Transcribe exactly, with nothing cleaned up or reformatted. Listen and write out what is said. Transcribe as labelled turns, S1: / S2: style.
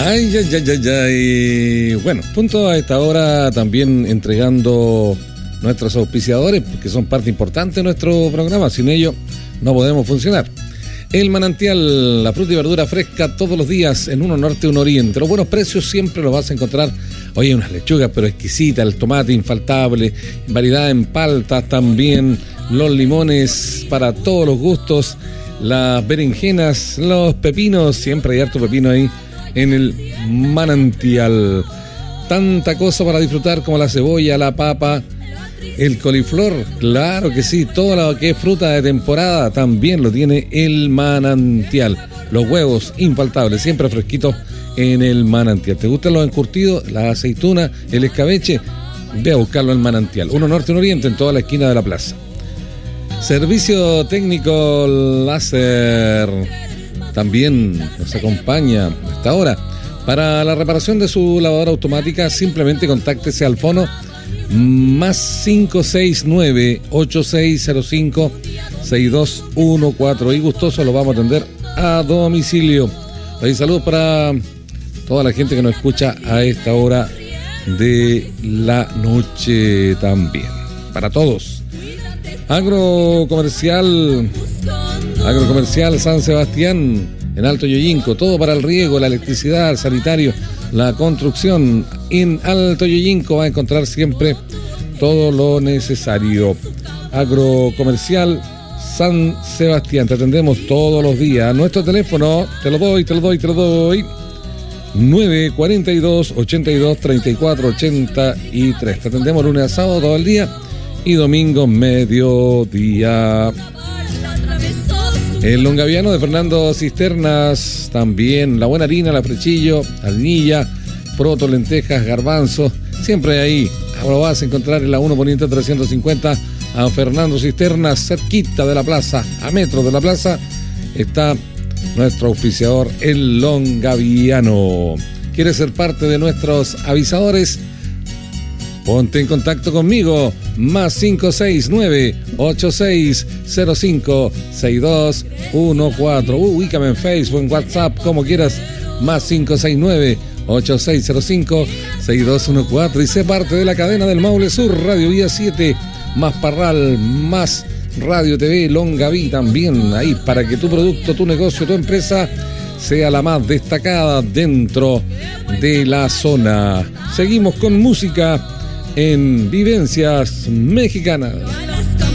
S1: Ay, ay, ay, ay, ay. Bueno, punto a esta hora también entregando nuestros auspiciadores, que son parte importante de nuestro programa. Sin ellos no podemos funcionar. El Manantial, la fruta y verdura fresca todos los días en uno norte, uno oriente. Los buenos precios siempre los vas a encontrar. Oye, unas lechugas pero exquisitas, el tomate infaltable, variedad en paltas también, los limones para todos los gustos, las berenjenas, los pepinos, siempre hay harto pepino ahí en el Manantial. Tanta cosa para disfrutar como la cebolla, la papa, el coliflor, claro que sí, todo lo que es fruta de temporada también lo tiene el Manantial. Los huevos infaltables, siempre fresquitos en el Manantial. ¿Te gustan los encurtidos, la aceituna, el escabeche? Ve a buscarlo en el Manantial. Uno norte, uno oriente, en toda la esquina de la plaza. Servicio técnico láser también nos acompaña hasta ahora. Para la reparación de su lavadora automática, simplemente contáctese al fono más cinco seis nueve, ocho seis cero cinco, seis dos uno cuatro y gustoso lo vamos a atender a domicilio. Hoy saludos para toda la gente que nos escucha a esta hora de la noche también. Para todos. Agrocomercial, Agrocomercial San Sebastián en Alto Yoyinco, todo para el riego, la electricidad, el sanitario, la construcción. En Alto Yoyinco va a encontrar siempre todo lo necesario. Agrocomercial San Sebastián, te atendemos todos los días. Nuestro teléfono, te lo doy, te lo doy, te lo doy. nueve cuatro dos, ocho dos, tres cuatro ocho tres. Te atendemos lunes a sábado todo el día y domingo mediodía. El longaviano de Fernando Cisternas, también la buena harina, la frechillo, harinilla, proto, lentejas, garbanzos, siempre ahí. Ahora vas a encontrar en la uno Poniente trescientos cincuenta a Fernando Cisternas, cerquita de la plaza, a metros de la plaza, está nuestro auspiciador, el longaviano. ¿Quieres ser parte de nuestros avisadores? Ponte en contacto conmigo, más cinco seis nueve, ocho seis cero cinco, seis dos uno cuatro. Uh, ubícame en Facebook, en WhatsApp, como quieras, más cinco seis nueve, ocho seis cero cinco, seis dos uno cuatro. Y sé parte de la cadena del Maule Sur, Radio Vía siete, más Parral, más Radio T V Longaví también, ahí para que tu producto, tu negocio, tu empresa sea la más destacada dentro de la zona. Seguimos con música en Vivencias Mexicanas.